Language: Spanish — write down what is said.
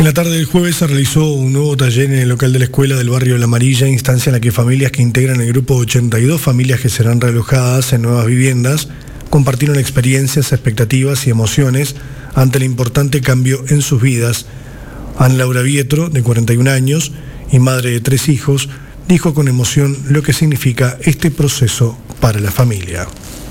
En la tarde del jueves se realizó un nuevo taller en el local de la escuela del barrio La Amarilla, instancia en la que familias que integran el grupo 82 familias que serán realojadas en nuevas viviendas compartieron experiencias, expectativas y emociones ante el importante cambio en sus vidas. Ana Laura Vietro, de 41 años y madre de 3 hijos, dijo con emoción lo que significa este proceso para la familia.